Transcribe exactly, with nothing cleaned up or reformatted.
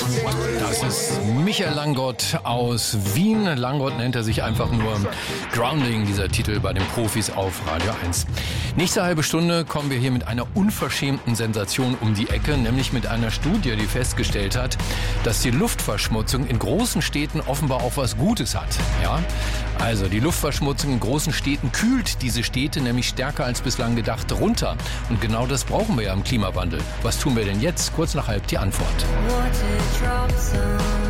Das ist Michael Langott aus Wien. Langott nennt er sich einfach nur. Grounding, dieser Titel bei den Profis auf Radio eins. Nächste halbe Stunde kommen wir hier mit einer unverschämten Sensation um die Ecke, nämlich mit einer Studie, die festgestellt hat, dass die Luftverschmutzung in großen Städten offenbar auch was Gutes hat. Ja? Also die Luftverschmutzung in großen Städten kühlt diese Städte nämlich stärker als bislang gedacht runter. Und genau das brauchen wir ja im Klimawandel. Was tun wir denn jetzt? Kurz nach halb die Antwort. Water drops on